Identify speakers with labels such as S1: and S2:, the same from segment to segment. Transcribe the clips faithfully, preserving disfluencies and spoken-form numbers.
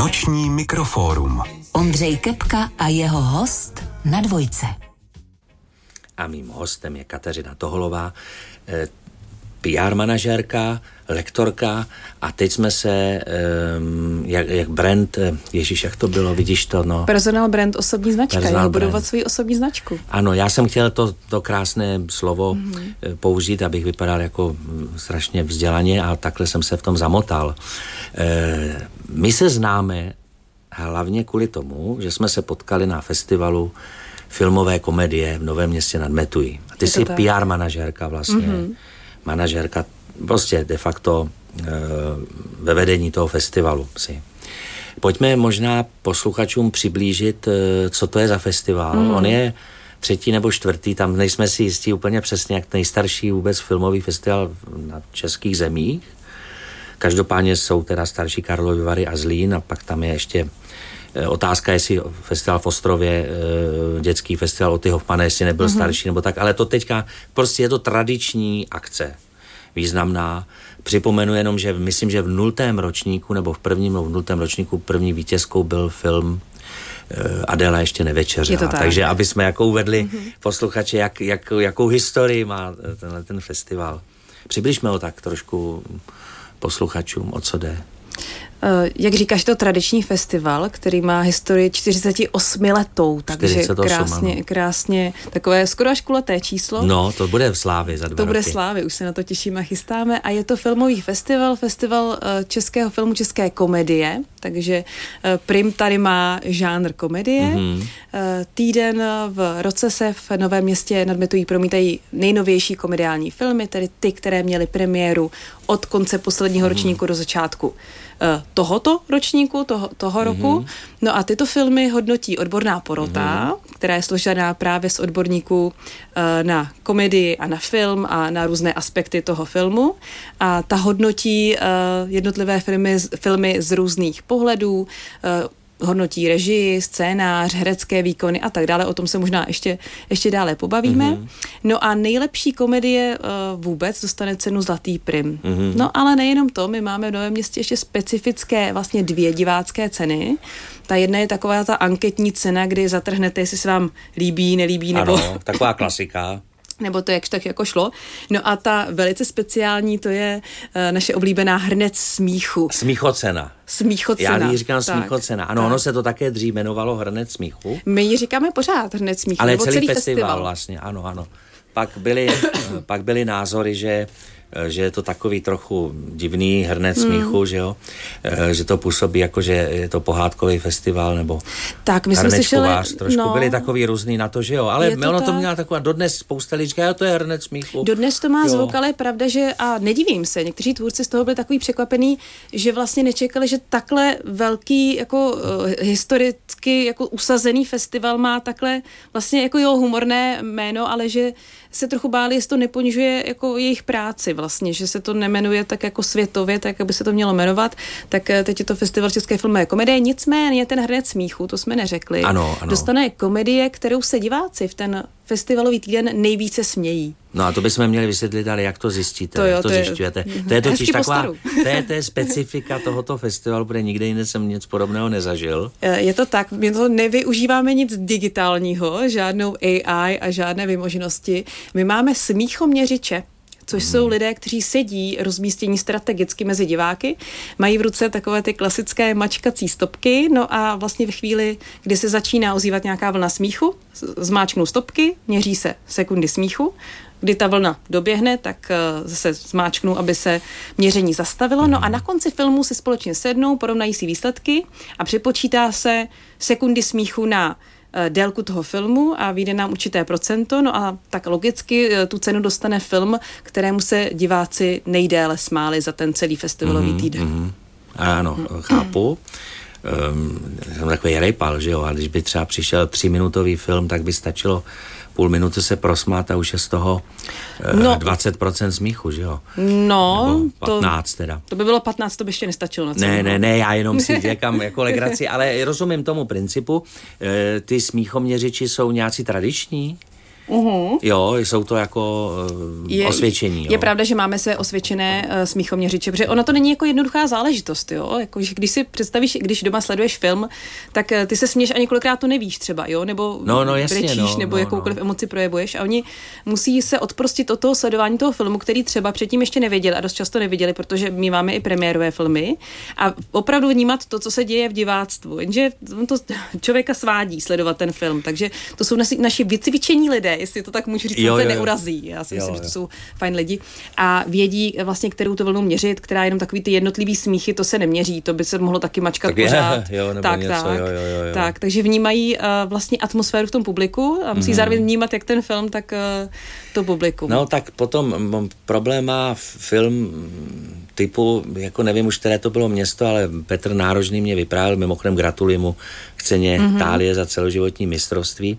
S1: Noční mikrofórum.
S2: Ondřej Kepka a jeho host na Dvojce.
S3: A mým hostem je Kateřina Toholová, P R manažérka, lektorka a teď jsme se, jak, jak brand, ježíš, jak to bylo, vidíš to, no.
S4: Personal brand, osobní značka,
S3: Personal
S4: jak budovat
S3: brand.
S4: svoji osobní značku.
S3: Ano, já jsem chtěl to, to krásné slovo mm-hmm. použít, abych vypadal jako strašně vzdělaně a takhle jsem se v tom zamotal. My se známe hlavně kvůli tomu, že jsme se potkali na festivalu filmové komedie v Novém Městě nad Metují. A ty jsi tak. P R manažérka vlastně, mm-hmm. manažérka prostě de facto e, ve vedení toho festivalu si. Pojďme možná posluchačům přiblížit, e, co to je za festival. Mm-hmm. On je třetí nebo čtvrtý, tam nejsme si jistí úplně přesně, jak nejstarší vůbec filmový festival na českých zemích. Každopádně jsou teda starší Karlovy Vary a Zlín a pak tam je ještě otázka, jestli festival v Ostrově, dětský festival Oty Hoffmana, jestli nebyl mm-hmm. starší nebo tak, ale to teďka prostě je to tradiční akce, významná. Připomenu jenom, že myslím, že v nultém ročníku nebo v prvním nebo v nultém ročníku první vítězkou byl film Adéla ještě nevečeřela. Tak. Takže aby jsme jako uvedli mm-hmm. posluchače, jak, jak, jakou historii má tenhle ten festival. Přibližme ho tak trošku posluchačům, o co jde.
S4: Jak říkáš, to tradiční festival, který má historii čtyřicet osm letou, takže
S3: čtyřicet osm,
S4: krásně,
S3: ano. krásně,
S4: takové skoro až kulaté číslo.
S3: No, to bude v Slávě za dva
S4: To
S3: roky.
S4: bude Slávy, už se na to těšíme a chystáme a je to filmový festival, festival českého filmu, české komedie, takže prim tady má žánr komedie. Mm-hmm. Týden v roce se v Novém Městě nad Metují promítají nejnovější komediální filmy, tedy ty, které měly premiéru od konce posledního mm-hmm. ročníku do začátku tohoto ročníku, toho, toho roku. Mm-hmm. No a tyto filmy hodnotí odborná porota, mm-hmm. která je složená právě z odborníků uh, na komedii a na film a na různé aspekty toho filmu. A ta hodnotí uh, jednotlivé filmy, filmy z různých pohledů, uh, hodnotí režii, scénář, herecké výkony a tak dále. O tom se možná ještě, ještě dále pobavíme. Mm-hmm. No a nejlepší komedie uh, vůbec dostane cenu Zlatý prim. Mm-hmm. No ale nejenom to, my máme v Novém Městě ještě specifické vlastně dvě divácké ceny. Ta jedna je taková ta anketní cena, kdy zatrhnete, jestli se vám líbí, nelíbí, nebo...
S3: Ano, taková klasika.
S4: nebo to jakž tak jako šlo. No a ta velice speciální, to je uh, naše oblíbená hrnec smíchu.
S3: Smíchocena.
S4: Smíchocena.
S3: Já jí říkám
S4: tak,
S3: smíchocena. Ano, tak. Ono se to také dřív jmenovalo hrnec smíchu.
S4: My ji říkáme pořád hrnec smíchu.
S3: Ale
S4: nebo
S3: celý,
S4: celý
S3: festival,
S4: festival
S3: vlastně, ano, ano. Pak byly, pak byly názory, že že je to takový trochu divný hrnec mm. smíchu, že jo, že to působí jako, že je to pohádkový festival, nebo
S4: tak, my jsme slyšeli,
S3: trošku
S4: no,
S3: byli takový různý na to, že jo, ale to ono tak. To měla taková, dodnes spousta lidí říká, jo, to je hrnec smíchu.
S4: Dodnes to má
S3: jo.
S4: zvuk, ale je pravda, že, a nedivím se, někteří tvůrci z toho byli takový překvapený, že vlastně nečekali, že takhle velký, jako uh, historicky, jako usazený festival má takhle vlastně jako jo, humorné jméno, ale že se trochu báli, jestli to neponižuje jako jejich práci vlastně, že se to nemenuje tak jako světově, tak aby se to mělo jmenovat, tak teď je to festival české filmové komedie, nicméně ten hrnec smíchu, to jsme neřekli,
S3: ano, ano.
S4: dostane komedie, kterou se diváci v ten festivalový týden nejvíce smějí.
S3: No a to bychom měli vysvětlit, ale jak to zjistíte,
S4: to jo,
S3: jak to,
S4: to
S3: zjišťujete.
S4: Je,
S3: to je totiž taková,
S4: postaru.
S3: to je, to je specifika tohoto festivalu, protože nikde jinde jsem nic podobného nezažil.
S4: Je to tak, my to nevyužíváme nic digitálního, žádnou A I a žádné vymoženosti. My máme smíchoměřiče, což jsou lidé, kteří sedí rozmístění strategicky mezi diváky, mají v ruce takové ty klasické mačkací stopky, no a vlastně ve chvíli, kdy se začíná ozývat nějaká vlna smíchu, zmáčknou stopky, měří se sekundy smíchu, kdy ta vlna doběhne, tak zase zmáčknu, aby se měření zastavilo. No a na konci filmu si společně sednou, porovnají si výsledky a připočítá se sekundy smíchu na délku toho filmu a vyjde nám určité procento, no a tak logicky tu cenu dostane film, kterému se diváci nejdéle smáli za ten celý festivalový týden. Mm-hmm.
S3: Ano, chápu. Um, jsem takový rejpal, že jo, a když by třeba přišel tříminutový film, tak by stačilo půl minuty se prosmát a už je z toho uh, no, dvacet procent smíchu, že jo?
S4: No,
S3: nebo patnáct
S4: to,
S3: teda.
S4: To by bylo patnáct, to by ještě nestačilo na
S3: Ne, ne, ne, já jenom si děkám jako legraci, ale rozumím tomu principu. Uh, ty smíchoměřiči jsou nějací tradiční?
S4: Uh-huh.
S3: Jo, jsou to jako uh,
S4: je,
S3: osvědčení. Jo.
S4: Je pravda, že máme své osvědčené uh, smíchoměřiče, protože ono to není jako jednoduchá záležitost, jo. Jako, že když si představíš, když doma sleduješ film, tak uh, ty se směješ a několikrát to nevíš třeba, jo, nebo
S3: no, no, jasně,
S4: brečíš,
S3: no,
S4: nebo
S3: no,
S4: jakoukoliv
S3: no.
S4: emoci projevuješ a oni musí se odprostit od toho sledování toho filmu, který třeba předtím ještě nevěděli a dost často nevěděli, protože my máme i premiérové filmy a opravdu vnímat to, co se děje v diváctvu. Jenže to člověka svádí sledovat ten film, takže to jsou naši, naši vycvičení lidé, jestli to tak můžu říct, jo, se jo, neurazí. Já si jo, myslím, jo. že to jsou fajn lidi a vědí vlastně, kterou to vlnu měřit, která jenom takový ty jednotlivý smíchy, to se neměří, to by se mohlo taky mačkat tak pořád.
S3: Je, jo, nebo
S4: tak,
S3: něco,
S4: tak,
S3: jo, jo, jo.
S4: tak, takže vnímají uh, vlastně atmosféru v tom publiku a musí mm. zároveň vnímat jak ten film, tak uh, to publikum.
S3: No tak potom problém má film typu, jako nevím už, které to bylo město, ale Petr Nárožný mě vyprávěl, mimochodem gratuluji mu k ceně mm-hmm. Tálie za celoživotní mistrovství,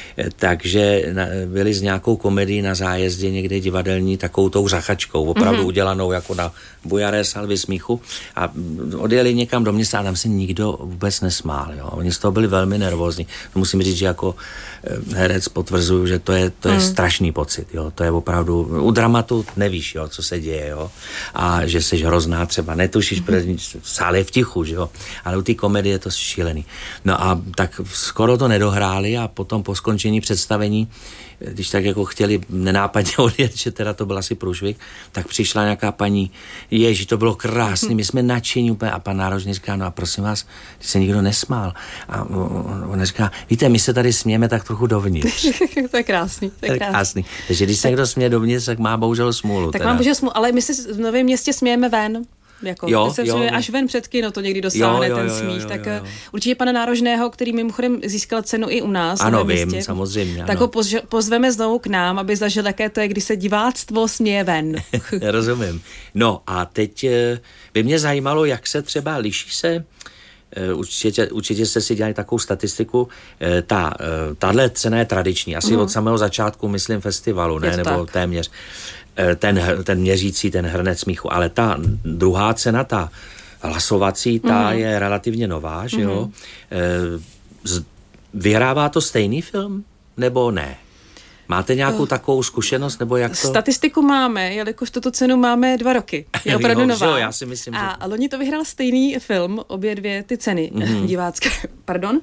S3: takže byli s nějakou komedií na zájezdě někde divadelní, takovou tou řachačkou, opravdu mm-hmm. udělanou jako na bujaré salvy smíchu a odjeli někam do města a tam se nikdo vůbec nesmál. Jo. Oni z toho byli velmi nervózní. Musím říct, že jako herec potvrzuju, že to je, to je mm. strašný pocit. Jo. To je opravdu, u dramatu nevíš, jo, co se děje, jo. A že jsi hrozná, třeba netušíš, protože sál je v tichu, že jo. Ale u té komedie je to šílený. No a tak skoro to nedohráli a potom po skončení představení, když tak jako chtěli nenápadně odjet, že teda to byl asi průšvih, tak přišla nějaká paní, ježi, to bylo krásný, my jsme nadšení úplně a pan Nárožný říká, no a prosím vás, když se nikdo nesmál. A ona říká, víte, my se tady smějeme tak trochu dovnitř.
S4: To je krásný. To je krásný. krásný.
S3: Takže když se někdo směje dovnitř, tak má bohužel smůlu.
S4: Tak
S3: teda.
S4: mám bohužel smůlu, ale my se v Novém Městě smějeme ven. Jako,
S3: jo,
S4: se
S3: jo,
S4: až ven před kino to někdy dosáhne
S3: jo, jo,
S4: ten
S3: jo,
S4: smích.
S3: jo, jo,
S4: tak
S3: jo, jo.
S4: určitě pana Nárožného, který mimochodem získal cenu i u nás.
S3: Ano, vím,
S4: městě,
S3: samozřejmě.
S4: Tak
S3: ano.
S4: ho poz, pozveme znovu k nám, aby zažil, jaké to je, když se diváctvo směje ven.
S3: Rozumím. No a teď by mě zajímalo, jak se třeba liší se, určitě, určitě jste si dělali takovou statistiku, ta, tahle cena je tradiční, asi mm. od samého začátku, myslím, festivalu, ne, nebo tak. téměř. Ten, ten měřící, ten hrnec smíchu, ale ta druhá cena, ta hlasovací, ta mm. je relativně nová, že jo? Mm. Vyhrává to stejný film, nebo ne? Máte nějakou uh, takovou zkušenost, nebo jak to?
S4: Statistiku máme, jelikož tuto cenu máme dva roky. Je opravdu
S3: jo,
S4: nová.
S3: Jo, já si myslím,
S4: a
S3: že...
S4: loni to vyhrál stejný film, obě dvě ty ceny mm. divácké, pardon,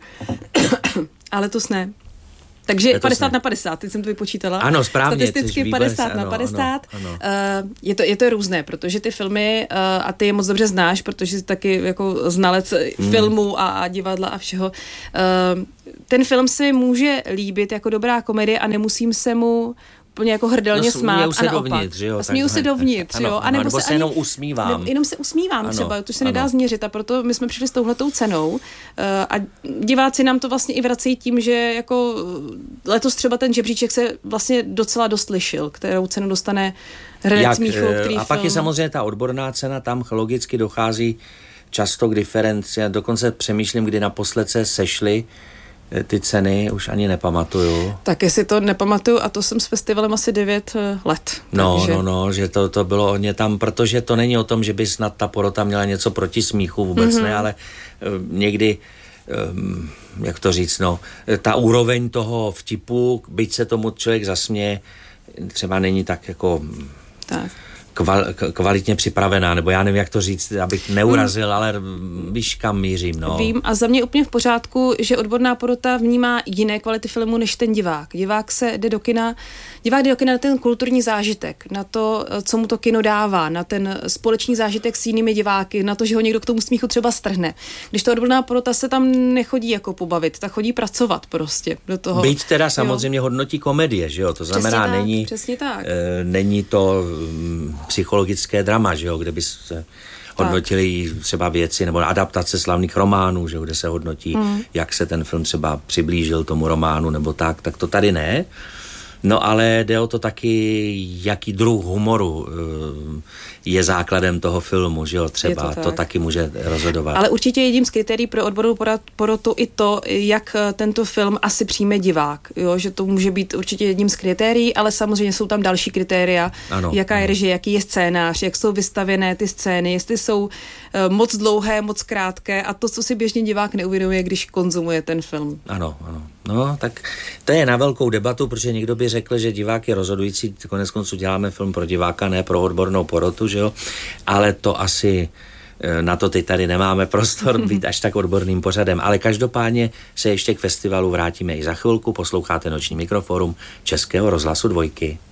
S4: ale to ne. Takže padesát na padesát, teď jsem to vypočítala.
S3: Ano, správně.
S4: Statisticky padesát na padesát. Ano, ano. Uh, je, to, je to různé, protože ty filmy, uh, a ty je moc dobře znáš, protože jsi taky jako znalec hmm. filmů a, a divadla a všeho. Uh, ten film se může líbit jako dobrá komedie a nemusím se mu úplně jako hrdelně no, smát
S3: se
S4: a naopak.
S3: Dovnitř, jo,
S4: a směju se dovnitř,
S3: ano,
S4: jo. A
S3: ano,
S4: nebo,
S3: nebo
S4: se
S3: se jenom usmívám.
S4: Ne, jenom se usmívám
S3: ano,
S4: třeba, to se
S3: ano.
S4: nedá změřit a proto my jsme přišli s touhletou cenou uh, a diváci nám to vlastně i vracejí tím, že jako letos třeba ten žebříček se vlastně docela dost lišil, kterou cenu dostane Hradec smíchu, který
S3: A pak
S4: film...
S3: je samozřejmě ta odborná cena, tam logicky dochází často k diferenci. Já dokonce přemýšlím, kdy naposled se sešly ty ceny, už ani nepamatuju.
S4: Taky si to nepamatuju a to jsem s festivalem asi devět let.
S3: No,
S4: takže...
S3: no, no, že to, to bylo hodně tam, protože to není o tom, že by snad ta porota měla něco proti smíchu, vůbec mm-hmm. ne, ale uh, někdy, um, jak to říct, no, ta úroveň toho vtipu, byť se tomu člověk zasměje, třeba není tak jako...
S4: Tak.
S3: Kval, kvalitně připravená, nebo já nevím, jak to říct, abych neurazil, hmm. ale víš, kam mířím, no.
S4: Vím a za mě úplně v pořádku, že odborná porota vnímá jiné kvality filmu než ten divák. Divák se jde do kina, divák jde do kina na ten kulturní zážitek, na to, co mu to kino dává, na ten společný zážitek s jinými diváky, na to, že ho někdo k tomu smíchu třeba strhne. Když to odborná porota se tam nechodí jako pobavit, tak chodí pracovat prostě do toho.
S3: Byť teda samozřejmě jo. hodnotí komedie, že jo, to znamená,
S4: přesně
S3: není,
S4: tak, přesně tak.
S3: E, není to m, psychologické drama, že jo, kde by se hodnotili třeba věci nebo adaptace slavných románů, že jo, kde se hodnotí, mm. jak se ten film třeba přiblížil tomu románu nebo tak, tak to tady ne. No ale jde o to taky, jaký druh humoru je základem toho filmu, že jo, třeba to, tak. to taky může rozhodovat.
S4: Ale určitě jedním z kritérií pro odbornou porotu i to, jak tento film asi přijme divák, jo, že to může být určitě jedním z kritérií, ale samozřejmě jsou tam další kritéria, ano, jaká je režie, jaký je scénář, jak jsou vystavěné ty scény, jestli jsou uh, moc dlouhé, moc krátké a to, co si běžně divák neuvědomuje, když konzumuje ten film.
S3: Ano, ano. No, tak to je na velkou debatu, protože někdo by řekl, že divák je rozhodující, konec konců děláme film pro diváka, ne pro odbornou porotu, že jo, ale to asi na to teď tady nemáme prostor být až tak odborným pořadem, ale každopádně se ještě k festivalu vrátíme i za chvilku, posloucháte Noční mikroforum Českého rozhlasu Dvojky.